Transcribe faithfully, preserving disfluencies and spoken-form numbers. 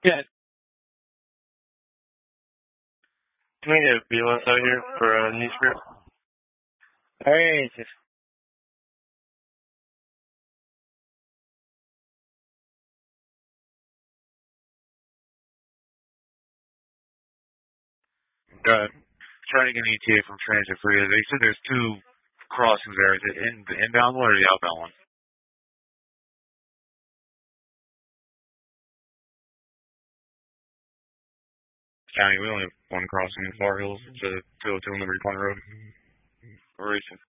Yeah. Can we get B L S out here for uh, new script? Alright. Uh, trying to get an E T A from Transit for you. They said there's two crossings there. Is it in the inbound one or the outbound one? County, we only have one crossing in Far Hills. It's a two oh two on the Recon Road. We're racing.